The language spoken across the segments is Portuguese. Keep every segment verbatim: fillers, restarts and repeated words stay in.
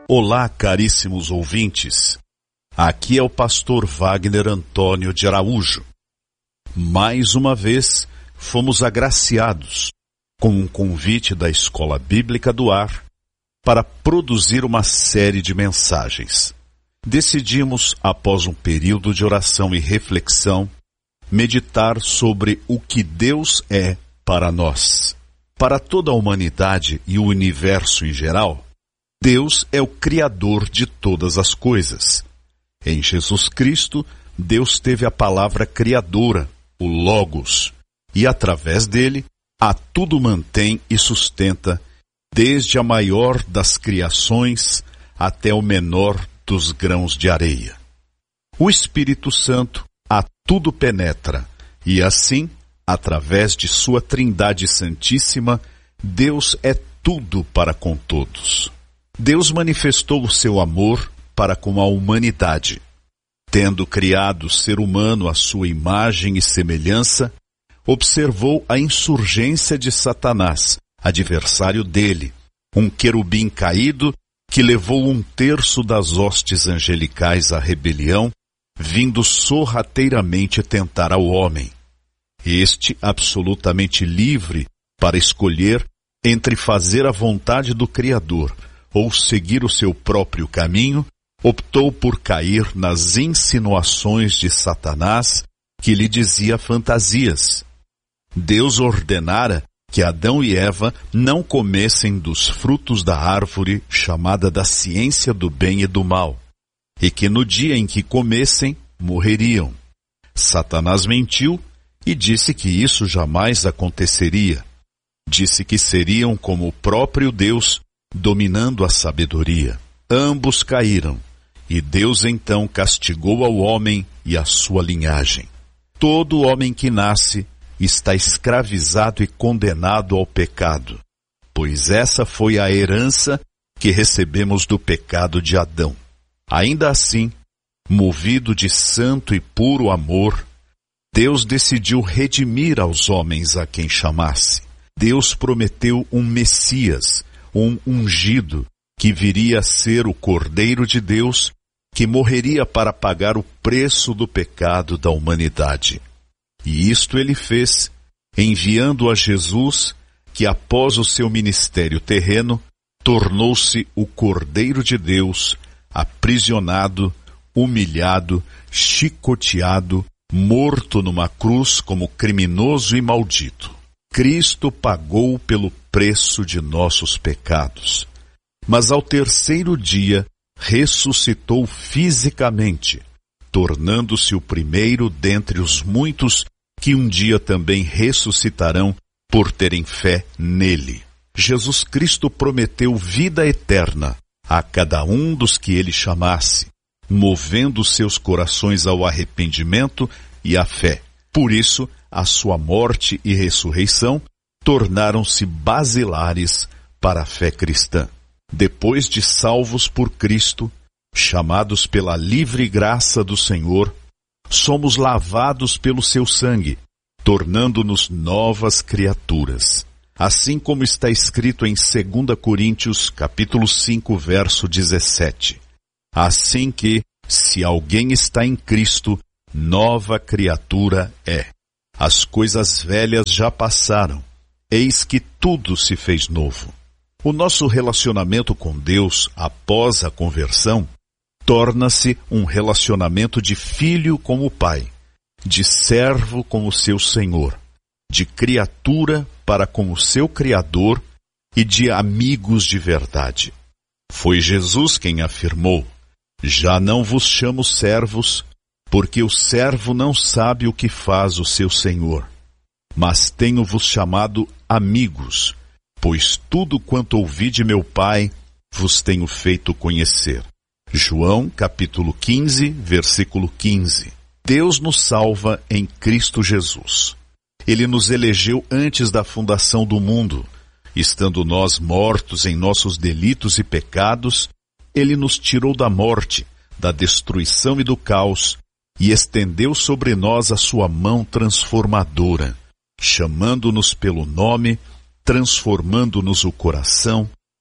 Olá, caríssimos ouvintes. Aqui é o pastor Wagner Antônio de Araújo. Mais uma vez, fomos agraciados com um convite da Escola Bíblica do Ar para produzir uma série de mensagens. Decidimos, após um período de oração e reflexão, meditar sobre o que Deus é para nós. Para toda a humanidade e o universo em geral, Deus é o Criador de todas as coisas. Em Jesus Cristo, Deus teve a palavra criadora, o Logos, e através dele, a tudo mantém e sustenta, desde a maior das criações até o menor dos grãos de areia. O Espírito Santo a tudo penetra, e assim, através de sua Trindade Santíssima, Deus é tudo para com todos. Deus manifestou o seu amor para com a humanidade. Tendo criado o ser humano à sua imagem e semelhança, observou a insurgência de Satanás, adversário dele, um querubim caído que levou um terço das hostes angelicais à rebelião, vindo sorrateiramente tentar ao homem. Este, absolutamente livre para escolher entre fazer a vontade do Criador ou seguir o seu próprio caminho, optou por cair nas insinuações de Satanás, que lhe dizia fantasias. Deus ordenara que Adão e Eva não comessem dos frutos da árvore chamada da ciência do bem e do mal, e que no dia em que comessem, morreriam. Satanás mentiu e disse que isso jamais aconteceria. Disse que seriam como o próprio Deus, dominando a sabedoria. Ambos caíram, e Deus então castigou ao homem e a sua linhagem. Todo homem que nasce está escravizado e condenado ao pecado, pois essa foi a herança que recebemos do pecado de Adão. Ainda assim, movido de santo e puro amor, Deus decidiu redimir aos homens a quem chamasse. Deus prometeu um Messias, um ungido, que viria a ser o Cordeiro de Deus, que morreria para pagar o preço do pecado da humanidade. E isto ele fez, enviando a Jesus, que após o seu ministério terreno, tornou-se o Cordeiro de Deus, aprisionado, humilhado, chicoteado, morto numa cruz como criminoso e maldito. Cristo pagou pelo preço de nossos pecados, mas ao terceiro dia ressuscitou fisicamente, tornando-se o primeiro dentre os muitos que um dia também ressuscitarão por terem fé nele. Jesus Cristo prometeu vida eterna a cada um dos que ele chamasse, movendo seus corações ao arrependimento e à fé. Por isso, a sua morte e ressurreição tornaram-se basilares para a fé cristã. Depois de salvos por Cristo, chamados pela livre graça do Senhor, somos lavados pelo seu sangue, tornando-nos novas criaturas. Assim como está escrito em dois Coríntios, capítulo cinco, verso dezessete. Assim que, se alguém está em Cristo, nova criatura é. As coisas velhas já passaram, eis que tudo se fez novo. O nosso relacionamento com Deus, após a conversão, torna-se um relacionamento de filho com o Pai, de servo com o seu Senhor, de criatura para com o seu Criador e de amigos de verdade. Foi Jesus quem afirmou: já não vos chamo servos, porque o servo não sabe o que faz o seu senhor. Mas tenho-vos chamado amigos, pois tudo quanto ouvi de meu Pai vos tenho feito conhecer. João, capítulo quinze, versículo quinze. Deus nos salva em Cristo Jesus. Ele nos elegeu antes da fundação do mundo. Estando nós mortos em nossos delitos e pecados, Ele nos tirou da morte, da destruição e do caos, e estendeu sobre nós a sua mão transformadora, chamando-nos pelo nome, transformando-nos o coração,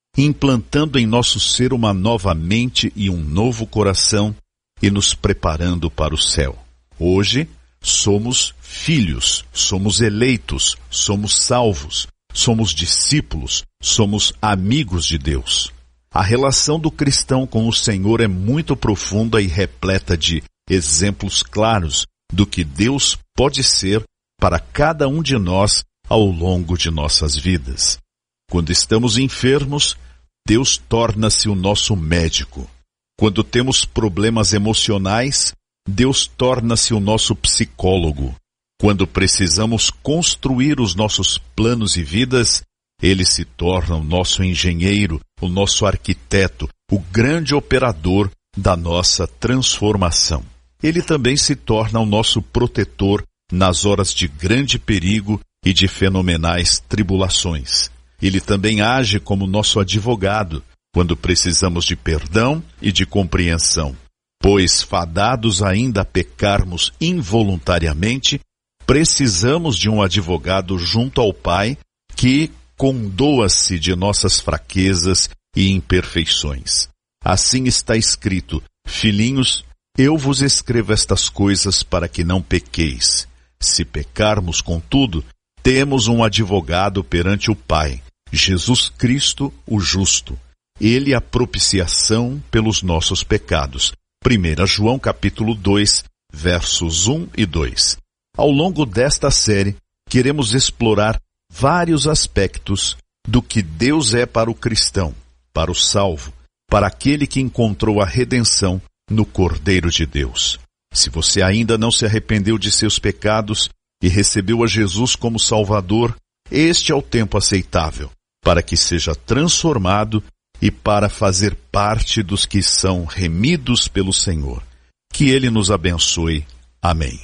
implantando em nosso ser uma nova mente e um novo coração e nos preparando para o céu. Hoje, somos filhos, somos eleitos, somos salvos, somos discípulos, somos amigos de Deus. A relação do cristão com o Senhor é muito profunda e repleta de exemplos claros do que Deus pode ser para cada um de nós ao longo de nossas vidas. Quando estamos enfermos, Deus torna-se o nosso médico. Quando temos problemas emocionais, Deus torna-se o nosso psicólogo. Quando precisamos construir os nossos planos e vidas, Ele se torna o nosso engenheiro, o nosso arquiteto, o grande operador da nossa transformação. Ele também se torna o nosso protetor nas horas de grande perigo e de fenomenais tribulações. Ele também age como nosso advogado, quando precisamos de perdão e de compreensão. Pois, fadados ainda a pecarmos involuntariamente, precisamos de um advogado junto ao Pai que condoa-se de nossas fraquezas e imperfeições. Assim está escrito: filhinhos, eu vos escrevo estas coisas para que não pequeis. Se pecarmos, contudo, temos um advogado perante o Pai, Jesus Cristo, o justo. Ele é a propiciação pelos nossos pecados. primeira João capítulo dois, versos um e dois. Ao longo desta série, queremos explorar vários aspectos do que Deus é para o cristão, para o salvo, para aquele que encontrou a redenção no Cordeiro de Deus. Se você ainda não se arrependeu de seus pecados e recebeu a Jesus como Salvador, este é o tempo aceitável para que seja transformado e para fazer parte dos que são remidos pelo Senhor. Que Ele nos abençoe. Amém.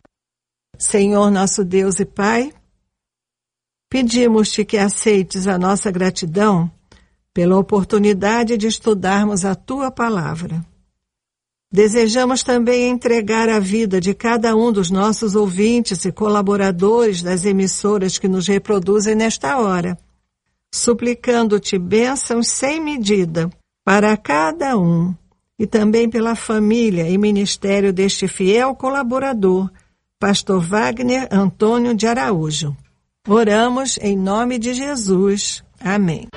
Senhor nosso Deus e Pai, pedimos-te que aceites a nossa gratidão pela oportunidade de estudarmos a Tua Palavra. Desejamos também entregar a vida de cada um dos nossos ouvintes e colaboradores das emissoras que nos reproduzem nesta hora, suplicando-te bênçãos sem medida para cada um e também pela família e ministério deste fiel colaborador, Pastor Wagner Antônio de Araújo. Oramos em nome de Jesus. Amém.